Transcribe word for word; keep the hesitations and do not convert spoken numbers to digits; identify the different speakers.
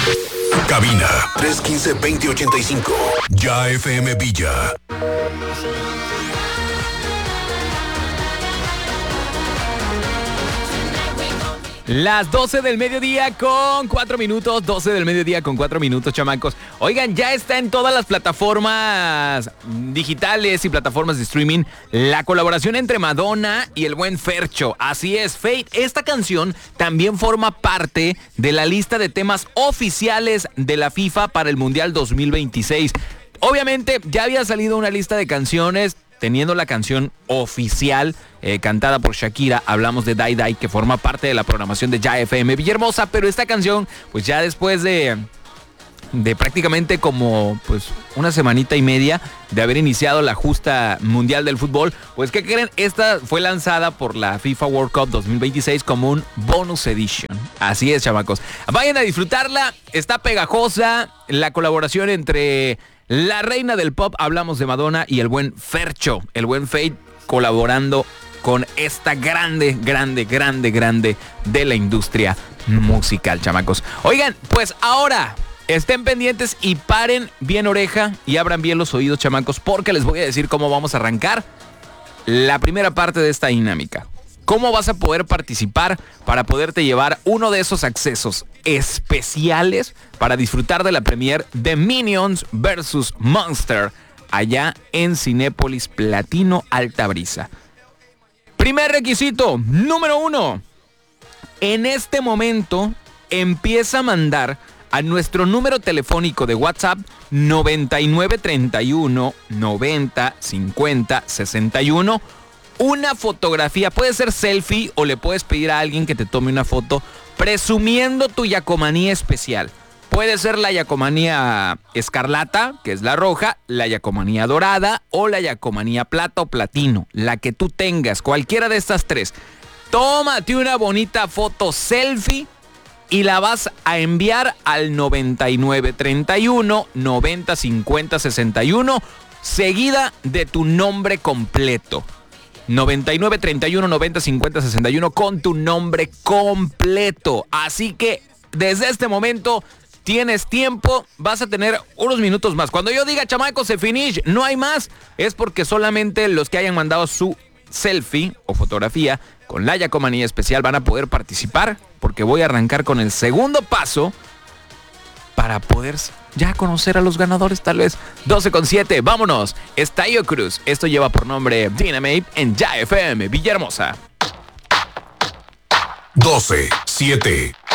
Speaker 1: Cabina tres uno cinco, dos cero ocho cinco. Ya F M Villa.
Speaker 2: Las doce del mediodía con cuatro minutos, doce del mediodía con cuatro minutos, chamacos. Oigan, ya está en todas las plataformas digitales y plataformas de streaming la colaboración entre Madonna y el buen Fercho. Así es, Fate. Esta canción también forma parte de la lista de temas oficiales de la FIFA para el Mundial dos mil veintiséis. Obviamente ya había salido una lista de canciones teniendo la canción oficial eh, cantada por Shakira. Hablamos de Die Die, que forma parte de la programación de Ya F M Villahermosa, pero esta canción, pues ya después de, de prácticamente como pues una semanita y media de haber iniciado la justa mundial del fútbol, pues ¿qué creen? Esta fue lanzada por la FIFA World Cup dos mil veintiséis como un bonus edition. Así es, chamacos. Vayan a disfrutarla, está pegajosa, la colaboración entre la reina del pop, hablamos de Madonna, y el buen Fercho, el buen Fate, colaborando con esta grande, grande, grande, grande de la industria musical, chamacos. Oigan, pues ahora estén pendientes y paren bien oreja y abran bien los oídos, chamacos, porque les voy a decir cómo vamos a arrancar la primera parte de esta dinámica. ¿Cómo vas a poder participar para poderte llevar uno de esos accesos especiales para disfrutar de la premiere de Minions versus. Monster allá en Cinépolis Platino Alta Brisa? Primer requisito, número uno. En este momento empieza a mandar a nuestro número telefónico de WhatsApp noventa y nueve treinta y uno noventa cincuenta sesenta y uno una fotografía. Puede ser selfie o le puedes pedir a alguien que te tome una foto presumiendo tu yacomanía especial. Puede ser la yacomanía escarlata, que es la roja, la yacomanía dorada o la yacomanía plata o platino, la que tú tengas, cualquiera de estas tres. Tómate una bonita foto selfie y la vas a enviar al noventa y nueve treinta y uno noventa cincuenta sesenta y uno, seguida de tu nombre completo. noventa y nueve treinta y uno noventa cincuenta sesenta y uno con tu nombre completo. Así que desde este momento tienes tiempo, vas a tener unos minutos más. Cuando yo diga, chamacos, se finish, no hay más, es porque solamente los que hayan mandado su selfie o fotografía con la yacomanía especial van a poder participar, porque voy a arrancar con el segundo paso para poder ya conocer a los ganadores, tal vez. doce con siete, vámonos. Estallo Cruz. Esto lleva por nombre Dynamite en Ya F M Villahermosa.
Speaker 1: doce siete.